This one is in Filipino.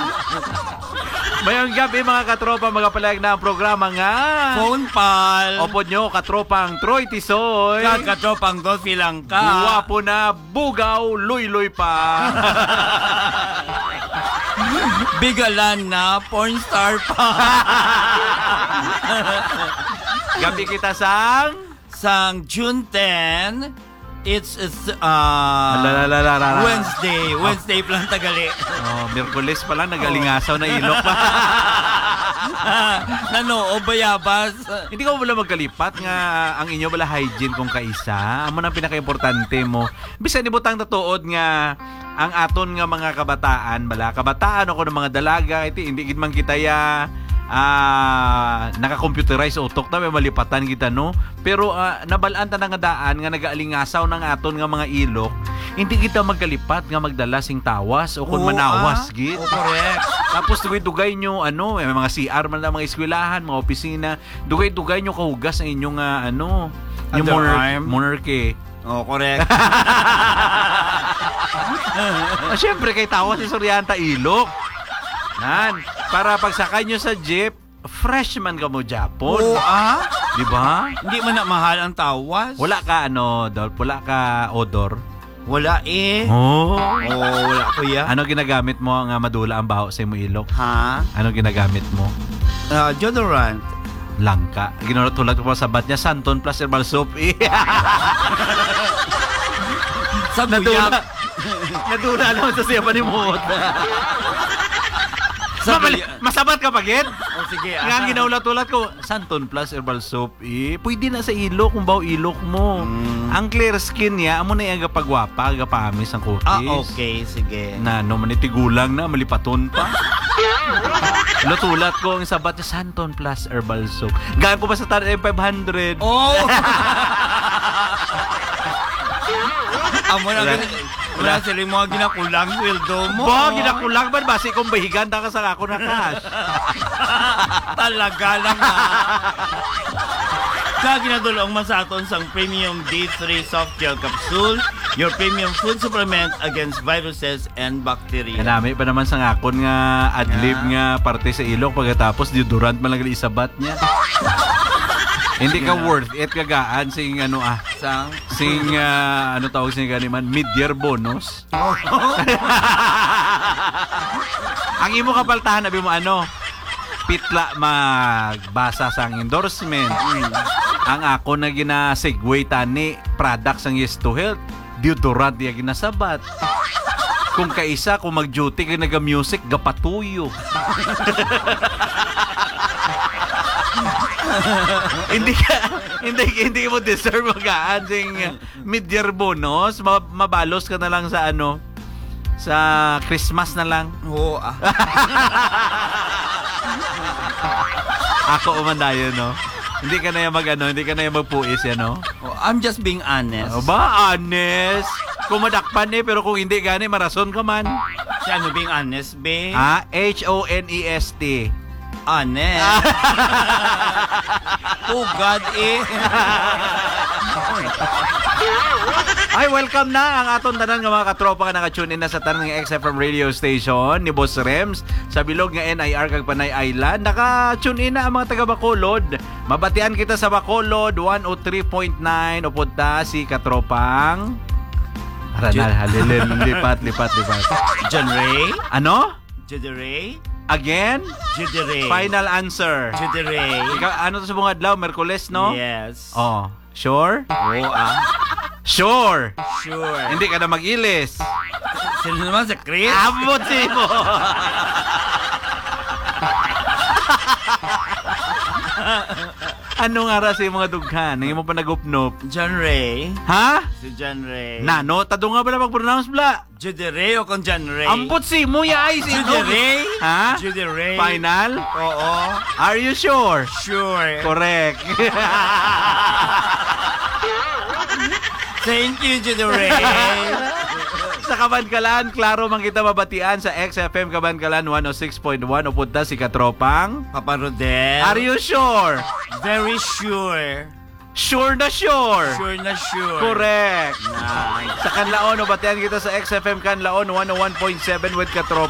Mayang gabi mga katropa, magapalayag na ang programa nga. Phone pal. Opo nyo, katropang Troy Tisoy. Katropang Dolphy lang ka. Guwapo na, bugaw, luy-luy pa. Bigalan na, porn star pa. Gabi kita sang... Sang June 10, it's Lalalala. Wednesday pa lang tagali. Oh, Miyerkules pa lang, nagalingasaw na ilok pa. Nano, o bayabas. Hindi ka wala magkalipat nga ang inyo wala hygiene kung kaisa. Amo nang pinaka-importante mo. Bisan ibutang tatuod nga ang aton nga mga kabataan, kabataan ako ng mga dalaga, iti hindi gid man kita ya naka-computerize utok na may malipatan kita no, pero nabalaan ta nga daan nga nagaalingasaw ng aton nga mga ilok, hindi kita magkalipat nga magdala sing tawas o kung manawas gid. Correct. Tapos dugay-dugay nyo may mga CR man lang, mga eskwelahan, mga opisina, dugay-dugay nyo kahugas ang inyong yung monarchy. Oh, correct. Siyempre kay tawas si Suryanta ilok. Para pagsakay nyo sa jeep, freshman ka mo Japon. Di ba? Hindi man na mahal ang tawas. Wala ka Dolph, wala ka odor. Wala eh. Wala kuya. Ano ginagamit mo nga madula ang baho sa imo ilok? Ha? Ano ginagamit mo? Deodorant. Langka. Ginulot-tulad ko sa bat niya, Santon plus herbal soap. Sa buyak. Nadula naman sa siya panimot. Masabat ka pagit? Oh, sige. Nga ginaulat-ulat ko, Santon plus herbal soap. Pwede na sa ilok kung baw ilok mo. Ang clear skin niya, amo na yung agapagwapa, agapamis ang kutis. Okay, sige. Manitigulang na, malipaton pa. Lutulat ko ang sabat niya, Santon plus herbal soap. Gaan ko pa sa 500. Oh! Amo na wala sila yung mga ginakulang sweldo mo. Ginakulang ba? Basi kung bahigan ka sa ako na cash. Talaga lang Sa ginadulong masaton sang Premium D3 Soft Gel Capsule, your premium food supplement against viruses and bacteria. Kanami pa naman sa ngakon nga adlib nga parte sa ilok pagkatapos deodorant man lang isabat niya. Hindi ka worth it kagaan sing ano tawag sing ganiman mid-year bonus. Ang imo kapaltahan abi mo pitla magbasa sang endorsement. Ang ako na gina-segue tani products ang Yes to Health, deodorant diya ginasabat. Kung kaisa kung mag-duty ka naga-music gapatuyo. hindi mo deserve magaan sing mid-year bonus. Mabalos ka na lang sa sa Christmas na lang. Ako umandayo hindi ka na yung hindi ka na yung magpuis I'm just being honest. Honest? Kung madakpan pero kung hindi gani marason ka man. Si being honest, be? Honest. Honest. Oh God Ay, welcome na ang aton tanan nga mga katropa nga naka-tune in na sa tanan nga XFM radio station ni Boss Rems sa bilog nga NIR kag Panay Island. Naka-tune in na ang mga taga Bacolod. Mabatian kita sa Bacolod 103.9 upod ta si katropang lipat. John Ray? Ano? Judy Ray? Again? Judy Ray. Final answer. Judy Ray. Ano to sa mga adlaw? Merkules, no? Yes. Sure? Sure. Hindi ka na mag-ilis. Sino naman si Chris? Abot mo. Ano nga ra sa mga dughan? Nang mo pa nagupnop? John Ray. Ha? Si John Ray. Tado nga ba na mag-pronounce bla? Judy Ray o kung John Ray? Ambot mo ya ay si Judy Ray? Ha? Judy Ray. Final? Oo. Are you sure? Sure. Correct. Thank you, Judy Ray. Sa Kabankalan, klaro man kita mabatian sa XFM Kabankalan 106.1 upod ta si katropang Papa Rodel. Are you sure? Very sure. Sure na sure. Sure na sure. Correct. Nice. Sa Kanlaon, batian kita sa XFM Kanlaon 101.7 with katropa.